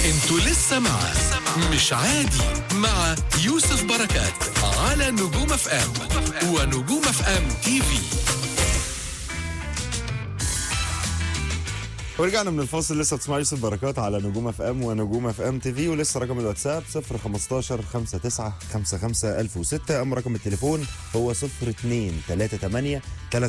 انتوا لسه مع مش عادي مع يوسف بركات على نجوم اف ام ونجوم اف ام تي في. ورجعنا من الفاصل. لسه بتسمع يوسف بركات على نجوم اف ام ونجوم اف ام تي في. ولسه رقم الواتساب 015 59 55 1006. اما رقم التليفون هو 02 38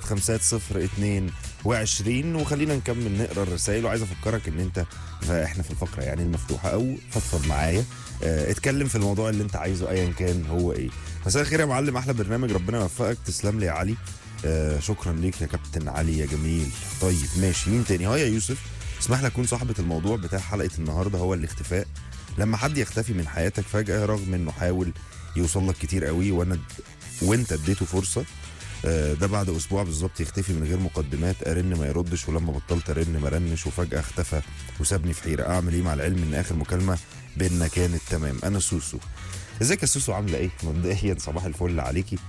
350 22. وخلينا نكمل نقرا الرسائل. وعايز افكرك ان انت احنا في الفقره يعني المفتوحه او فضفض معايا. اتكلم في الموضوع اللي انت عايزه ايا كان هو ايه. مساء الخير يا معلم، احلى برنامج، ربنا يوفقك. تسلم لي يا علي. شكرا ليك يا كابتن علي يا جميل. طيب ماشي، مين تاني؟ يا يوسف، اسمح لي اكون صاحبة الموضوع بتاع حلقة النهاردة، هو الاختفاء. لما حد يختفي من حياتك فجأة رغم انه حاول يوصل لك كتير قوي وانت اديته فرصة. ده بعد اسبوع بالظبط يختفي من غير مقدمات، ارن ما يردش، ولما بطلت ارن ما رنش، وفجأة اختفى وسابني في حيرة. اعمل ايه مع العلم ان اخر مكالمة بيننا كانت تمام؟ انا سوسو. ازيك يا سوسو، عاملة ايه؟ مبدئيا صباح الفل عليكي.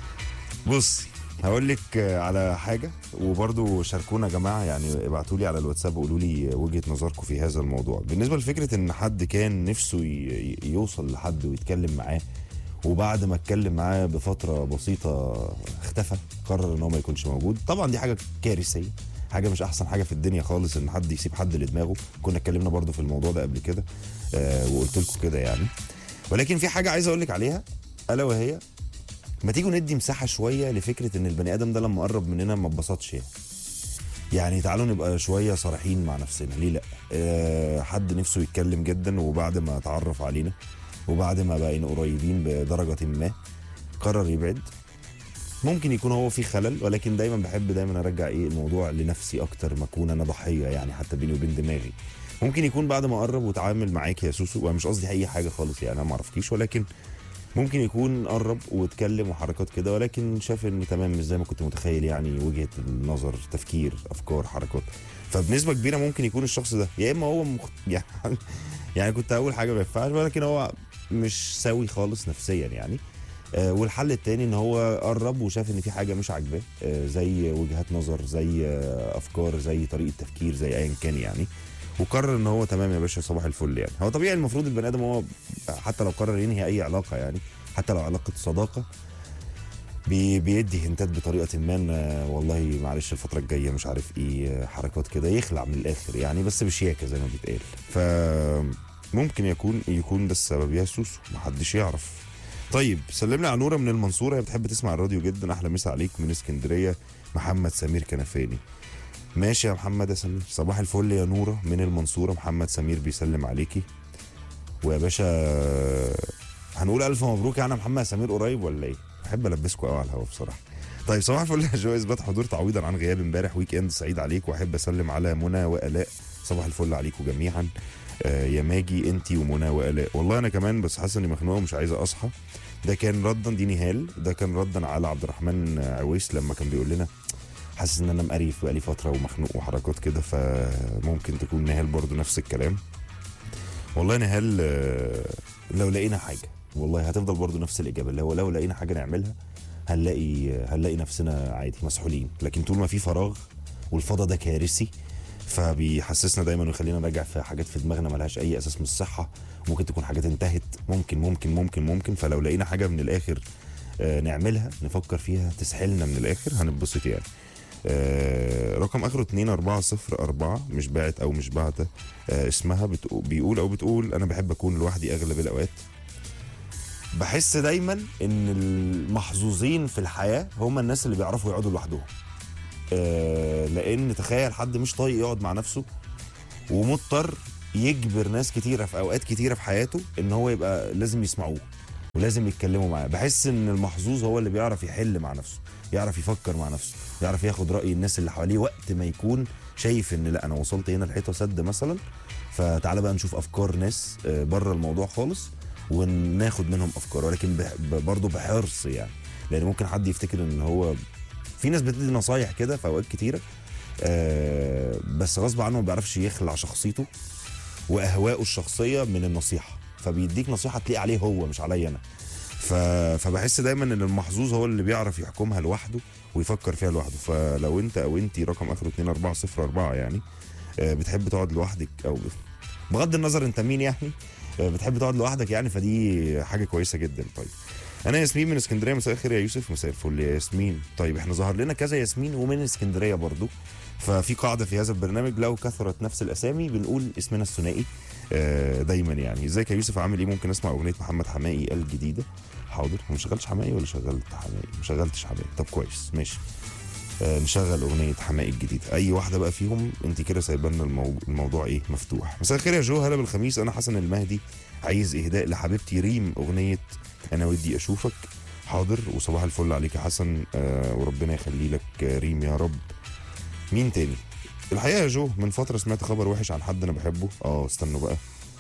بصي هقول لك على حاجه، وبرضو شاركونا يا جماعه، يعني ابعتوا لي على الواتساب وقولوا لي وجهه نظركم في هذا الموضوع. بالنسبه لفكره ان حد كان نفسه يوصل لحد ويتكلم معاه، وبعد ما اتكلم معاه بفتره بسيطه اختفى، قرر ان هو ما يكونش موجود. طبعا دي حاجه كارثيه، حاجه مش احسن حاجه في الدنيا خالص ان حد يسيب حد لدماغه. كنا اتكلمنا برضو في الموضوع ده قبل كده وقلت لكم كده يعني. ولكن في حاجه عايز اقول لك عليها، الا وهي ما تيجوا ندي مساحه شويه لفكره ان البني ادم ده لما قرب مننا ما اتبسطش يعني تعالوا نبقى شويه صريحين مع نفسنا. ليه لا؟ حد نفسه يتكلم جدا، وبعد ما اتعرف علينا وبعد ما بقينا قريبين بدرجه ما قرر يبعد. ممكن يكون هو في خلل، ولكن بحب دايما ارجع الموضوع لنفسي اكتر ما اكون انا ضحيه، يعني حتى بيني وبين دماغي. ممكن يكون بعد ما قرب وتعامل معاك يا سوسو، وانا مش قصدي اي حاجه خالص يعني، انا ما اعرفكيش، ولكن ممكن يكون قرب واتكلم وحركات كده، ولكن شاف ان تمام مش زي ما كنت متخيل، يعني وجهة النظر، تفكير، افكار، حركات. فبنسبة كبيرة ممكن يكون الشخص ده يا اما هو يعني كنت اول حاجة ما ينفعش، ولكن هو مش سوي خالص نفسيا يعني. والحل التاني ان هو قرب وشاف ان في حاجة مش عاجباه، زي وجهات نظر، زي افكار، زي طريقة تفكير، زي ايا كان يعني، وقرر ان هو تمام يا باشا صباح الفل. يعني هو طبيعي المفروض البني ادم هو حتى لو قرر ينهي اي علاقه، يعني حتى لو علاقه صداقه، بيدي هنتات بطريقه ما والله معلش الفتره الجايه مش عارف ايه، حركات كده يخلع من الاخر يعني، بس بشياكه زي ما بيتقال. فممكن يكون ده السبب يا سوسو، محدش يعرف. طيب سلم لي على نوره من المنصوره، هي بتحب تسمع الراديو جدا. احلى مسا عليك من اسكندريه، محمد سمير كنفاني. ماشي يا محمد يا سمير، صباح الفل يا نوره من المنصوره. محمد سمير بيسلم عليكي. ويا باشا هنقول الف مبروك يعني محمد سمير قريب ولا ايه؟ بحب البسكوا قوي على الهوا بصراحه. طيب صباح الفل يا جو، اثبات حضور تعويضا عن غياب امبارح، ويك اند سعيد عليك. واحب اسلم على منى والاء، صباح الفل عليكم جميعا. يا ماجي انتي ومنى والاء. والله انا كمان، بس حاسس اني مخنوقه ومش عايزه اصحى. ده كان ردا، دي نهال، ده كان ردا على عبد الرحمن عويس لما كان بيقول لنا حاسس ان انا مقريف بقالي فتره ومخنوق وحركات كده. فممكن تكون نهال برضو نفس الكلام. والله نهال لو لقينا حاجه والله هتفضل برضو نفس الاجابه، اللي هو لو لقينا حاجه نعملها هنلاقي نفسنا عادي مسحولين. لكن طول ما في فراغ، والفضا ده كارثي، فبيحسسنا دايما ويخلينا نراجع في حاجات في دماغنا ملهاش اي اساس من الصحه. ممكن تكون حاجات انتهت، ممكن. فلو لقينا حاجه من الاخر نعملها، نفكر فيها، تسحلنا من الاخر، هنتبسط يعني. رقم اخره 2404، مش باعت او مش بعته. اسمها بتقول انا بحب اكون لوحدي اغلب الاوقات. بحس دايما ان المحظوظين في الحياه هم الناس اللي بيعرفوا يقعدوا لوحدهم. لان تخيل حد مش طايق يقعد مع نفسه، ومضطر يجبر ناس كتيره في اوقات كتيره في حياته ان هو يبقى لازم يسمعوه ولازم يتكلموا معاه. بحس ان المحظوظ هو اللي بيعرف يحل مع نفسه، يعرف يفكر مع نفسه، يعرف ياخد رأي الناس اللي حواليه وقت ما يكون شايف ان لا انا وصلت هنا الحيطه سد مثلا، فتعالى بقى نشوف افكار ناس بره الموضوع خالص وناخد منهم افكار. ولكن برضه بحرص يعني، لان ممكن حد يفتكر ان هو في ناس بتدي نصايح كده في اوقات كتيره، بس غصب عنه ما بيعرفش يخلع شخصيته واهواءه الشخصيه من النصيحه، فبيديك نصيحه تليق عليه هو مش عليا انا. فبحس دايما ان المحظوظ هو اللي بيعرف يحكمها لوحده ويفكر فيها لوحده. فلو انت او انتي رقم اخره 2404 يعني بتحب تقعد لوحدك او بغض النظر انت مين يعني، بتحب تقعد لوحدك يعني، فدي حاجه كويسه جدا. طيب انا ياسمين من اسكندريه. مساء الخير يا يوسف. مساء الفل يا ياسمين. طيب احنا ظهر لنا كذا ياسمين ومن اسكندريه برضو، ففي قاعده في هذا البرنامج لو كثرت نفس الاسامي بنقول اسمنا الثنائي دايما يعني. ازيك يا يوسف عامل ايه؟ ممكن اسمع اغنيه محمد حماقي الجديده؟ حاضر. ما شغلتش حماقي ولا شغلت حماقي؟ ما شغلتش حماقي. طب كويس ماشي. نشغل اغنيه حماقي الجديده، اي واحده بقى فيهم انت كده سايبه لنا الموضوع ايه مفتوح. مساء الخير يا جو، هلا بالخميس. انا حسن المهدي عايز اهداء لحبيبتي ريم اغنيه انا ودي اشوفك. حاضر وصباح الفل عليك يا حسن، وربنا يخلي لك ريم يا رب. مين تاني؟ الحقيقه يا جو من فتره سمعت خبر وحش عن حد انا بحبه. استنوا بقى،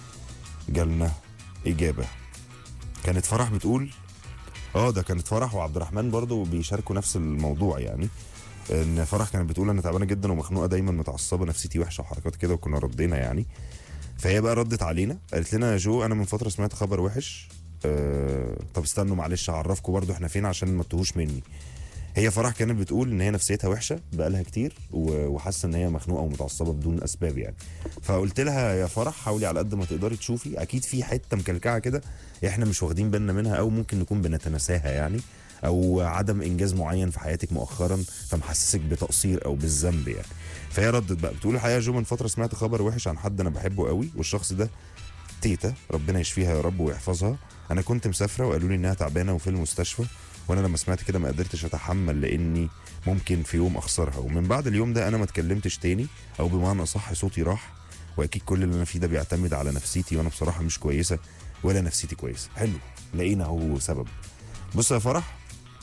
جالنا اجابه. كانت فرح بتقول ده كانت فرح وعبد الرحمن برضو بيشاركوا نفس الموضوع يعني. ان فرح كانت بتقول انا تعبانه جدا ومخنوقه دايما متعصبه نفسيتي وحشه وحركات كده، وكنا ردينا يعني. فهي بقى ردت علينا قالت لنا يا جو انا من فتره سمعت خبر وحش. طب استنوا معلش هعرفكم برضو احنا فين عشان ما تتوهوش مني. هي فرح كانت بتقول ان هي نفسيتها وحشه بقالها كتير وحاسه ان هي مخنوقه ومتعصبه بدون اسباب يعني. فقلت لها يا فرح حاولي على قد ما تقدري تشوفي، اكيد في حته مكلكعه كده احنا مش واخدين بالنا منها او ممكن نكون بنتناساها يعني، او عدم انجاز معين في حياتك مؤخرا فمحسسك بتقصير او بالذنب يعني. فهي ردت بقى بتقول الحقيقه يا جو من فتره سمعت خبر وحش عن حد انا بحبه قوي، والشخص ده تيتا ربنا يشفيها يا رب ويحفظها. انا كنت مسافره وقالوا لي انها تعبانه وفي المستشفى، وانا لما سمعت كده ما قدرتش اتحمل لاني ممكن في يوم اخسرها، ومن بعد اليوم ده انا ما اتكلمتش تاني، او بمعنى اصح صوتي راح. واكيد كل اللي انا فيه ده بيعتمد على نفسيتي، وانا بصراحه مش كويسه ولا نفسيتي كويسه. حلو، لقينا هو سبب. بص يا فرح،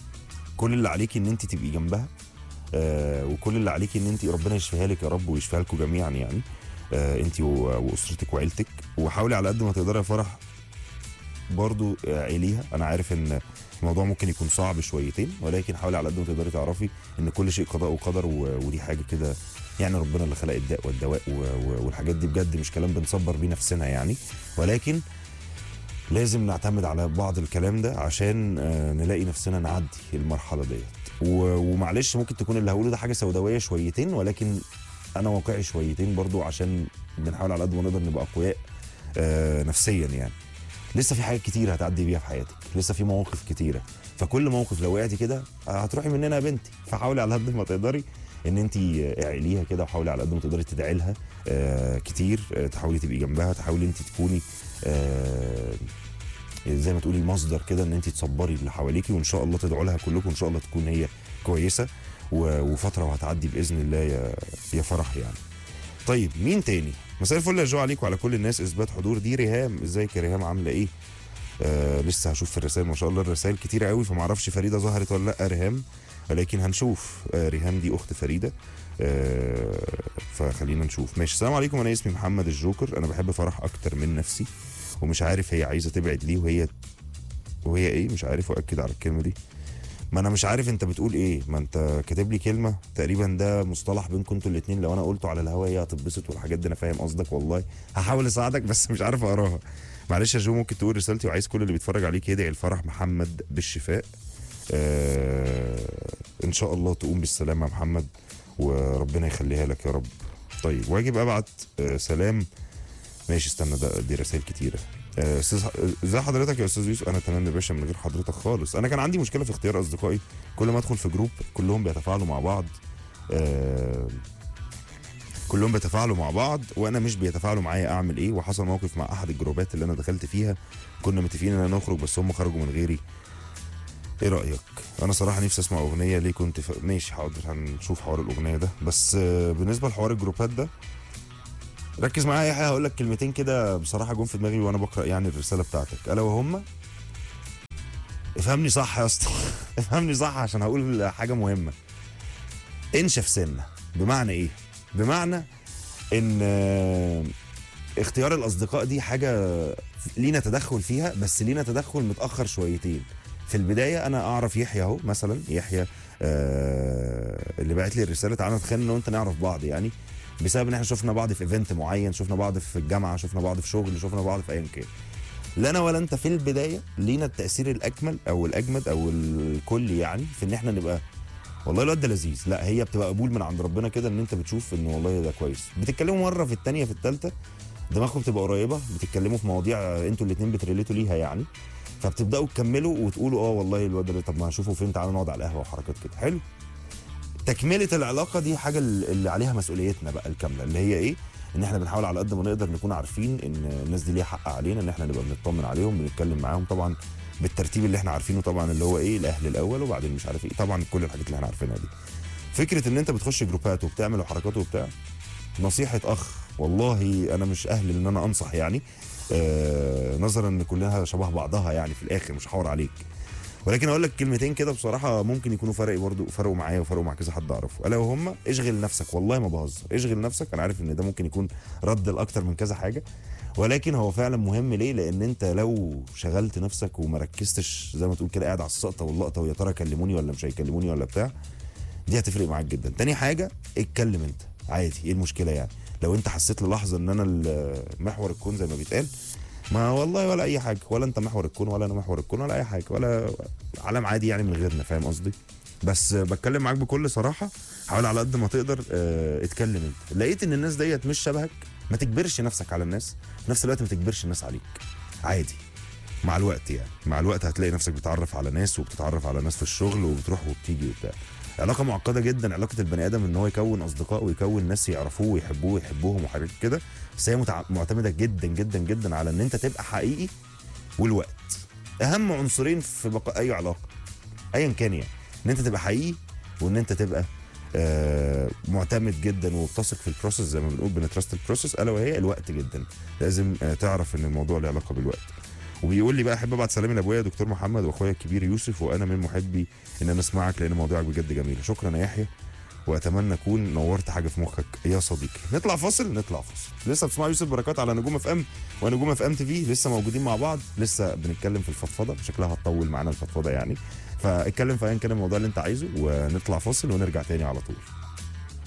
كل اللي عليكي ان انت تبقي جنبها، وكل اللي عليكي ان انت ربنا يشفيها لك يا رب ويشفيها لكم جميعا يعني، انت واسرتك وعيلتك. وحاولي على قد ما تقدري يا فرح برضو عيليها. انا عارف ان الموضوع ممكن يكون صعب شويتين، ولكن حاولي على قد ما تقدري تعرفي ان كل شيء قضاء وقدر، ودي حاجه كده يعني ربنا اللي خلق الداء والدواء والحاجات دي بجد مش كلام بنصبر بيه نفسنا يعني، ولكن لازم نعتمد على بعض الكلام ده عشان نلاقي نفسنا نعدي المرحله ديت. ومعلش ممكن تكون اللي هقوله ده حاجه سوداويه شويتين، ولكن انا واقعي شويتين برضو عشان بنحاول على قد ما نقدر نبقى اقوياء نفسيا يعني. لسه في حاجات كتير هتعدي بيها في حياتك، لسه في مواقف كتيره، فكل موقف لو وقعتي كده هتروحي مننا يا بنتي. فحاولي على قد ما تقدري ان انت اعليها كده، وحاولي على قد ما تقدري تدعي لها كتير، تحاولي تبقي جنبها، تحاولي انت تكوني زي ما تقولي مصدر كده ان انت تصبري اللي حواليكي، وان شاء الله تدعوا لها كلكم وان شاء الله تكون هي كويسه وفتره وهتعدي باذن الله يا فرح يعني. طيب مين تاني؟ مساء الفل يا جو عليك وعلى كل الناس. اثبات حضور دي ريهام. ازيك يا ريهام عامله ايه؟ لسه هشوف في الرسائل، ما شاء الله الرسائل كتيره قوي، فما اعرفش فريده ظهرت ولا لا ريهام، ولكن هنشوف. ريهام دي اخت فريده، فخلينا نشوف. ماشي. السلام عليكم، انا اسمي محمد الجوكر. انا بحب فرح اكتر من نفسي ومش عارف هي عايزه تبعد ليه، وهي ايه مش عارف اؤكد على الكلمه دي. ما انا مش عارف انت بتقول ايه، ما انت كاتب لي كلمه تقريبا ده مصطلح بينكم انتوا الاثنين، لو انا قلته على الهوا هي هتتبسط والحاجات دي. انا فاهم قصدك والله، هحاول اساعدك بس مش عارف اقراها. معلش يا جو ممكن تقول رسالتي، وعايز كل اللي بيتفرج عليك يدعي الفرح محمد بالشفاء. ان شاء الله تقوم بالسلامه يا محمد وربنا يخليها لك يا رب. طيب واجب ابعت سلام. ماشي استنى، دي رسائل كتيره. ازي حضرتك يا استاذ يوسف؟ انا تمام يا باشا من غير حضرتك خالص. انا كان عندي مشكله في اختيار اصدقائي، كل ما ادخل في جروب كلهم بيتفاعلوا مع بعض، كلهم بيتفاعلوا مع بعض وانا مش بيتفاعلوا معايا، اعمل ايه؟ وحصل موقف مع احد الجروبات اللي انا دخلت فيها، كنا متفقين ان نخرج بس هم خرجوا من غيري. ايه رايك؟ انا صراحه نفسي اسمع اغنيه ليه كنت ماشي حاضر، هنشوف حوار الاغنيه ده. بس بالنسبه لحوار الجروبات ده ركز معايا يا حاجه، هقول لك كلمتين كده بصراحه جم في دماغي وانا بقرا يعني الرساله بتاعتك، الا وهم افهمني صح يا اسطى افهمني صح عشان هقول حاجه مهمه. انشف سنه. بمعنى ايه؟ بمعنى ان اختيار الاصدقاء دي حاجه لينا تدخل فيها، بس لينا تدخل متاخر شويتين. في البدايه انا اعرف يحيى اهو مثلا، يحيى اللي بعت لي الرساله، تعالى نتخيل ان انت نعرف بعض يعني بسبب ان احنا شفنا بعض في ايفنت معين، شفنا بعض في الجامعه، شفنا بعض في شغل، شفنا بعض في ايا كان. لا انا ولا انت في البدايه لينا التاثير الاكمل او الاجمد او الكل يعني في ان احنا نبقى والله الواد ده لذيذ. لا هي بتبقى قبول من عند ربنا كده، ان انت بتشوف ان والله ده كويس، بتتكلموا مره في الثانيه في الثالثه دماغكم بتبقى قريبه، بتتكلموا في مواضيع انتوا الاثنين بتريليتوا ليها يعني، فبتبداوا تكملوا وتقولوا والله الواد ده طب ما هشوفه فين، تعالوا نقعد على القهوه وحركات كده. حلو. تكمله العلاقه دي حاجه اللي عليها مسؤوليتنا بقى الكامله، اللي هي ايه؟ ان احنا بنحاول على قد ما نقدر نكون عارفين ان الناس دي ليها حق علينا، ان احنا نبقى بنطمن عليهم، بنتكلم معاهم طبعا بالترتيب اللي احنا عارفينه طبعا، اللي هو ايه، الاهل الاول وبعدين مش عارف ايه، طبعا كل الحاجات اللي احنا عارفينها دي. فكره ان انت بتخش جروبات وبتعمل حركات وبتاع، نصيحه اخ والله انا مش اهل ان انا انصح يعني، نظرا ان كلها شبه بعضها يعني في الاخر، مش هحور عليك، ولكن اقول لك كلمتين كده بصراحه ممكن يكونوا فرقوا معايا وفرقوا مع كذا حد اعرفه، الا وهم اشغل نفسك. والله ما بهزر، اشغل نفسك. انا عارف ان ده ممكن يكون رد لاكتر من كذا حاجه، ولكن هو فعلا مهم. ليه؟ لان انت لو شغلت نفسك وما ركزتش زي ما تقول كده قاعد على السقطه واللقطه ويا ترى كلموني ولا مش هيكلموني ولا بتاع، دي هتفرق معاك جدا. تاني حاجه، اتكلم انت عادي، ايه المشكله يعني؟ لو انت حسيت للحظه ان انا محور الكون زي ما بيتقال، ما والله ولا اي حاجه، ولا انت محور الكون ولا انا محور الكون ولا اي حاجه، ولا عالم عادي يعني من غيرنا، فاهم قصدي؟ بس بتكلم معاك بكل صراحه، حاول على قد ما تقدر اتكلم انت. لقيت ان الناس ديت مش شبهك، ما تجبرش نفسك على الناس، في نفس الوقت ما تجبرش الناس عليك، عادي. مع الوقت يعني، مع الوقت هتلاقي نفسك بتتعرف على ناس وبتتعرف على ناس في الشغل وبتروح وبتيجي وبتاع. علاقه معقده جدا علاقه البني ادم، ان هو يكون اصدقاء ويكون ناس يعرفوه ويحبوه ويحبوهم وحاجات كده، بس هي معتمده جدا جدا جدا على ان انت تبقى حقيقي، والوقت اهم عنصرين في بقاء اي علاقه ايا كان يعني، ان انت تبقى حقيقي وان انت تبقى معتمد جدا وبتثق في البروسيس، زي ما بنقول بنترست البروسيس، الا وهي الوقت جدا. لازم تعرف ان الموضوع له علاقه بالوقت. وبيقول لي بقى احب ابعت سلامي لابويا دكتور محمد واخويا الكبير يوسف، وانا من محبي ان انا اسمعك لان مواضيعك بجد جميله. شكرا يا يحيى، واتمنى اكون نورت حاجه في مخك يا صديقي. نطلع فاصل. لسه بتسمعوا يوسف بركات على نجوم اف ام ونجوم اف ام تي في، لسه موجودين مع بعض، لسه بنتكلم في الفضفضه، شكلها هتطول معانا الفضفضه يعني، فاتكلم في ايا كان الموضوع اللي انت عايزه، ونطلع فاصل ونرجع تاني على طول.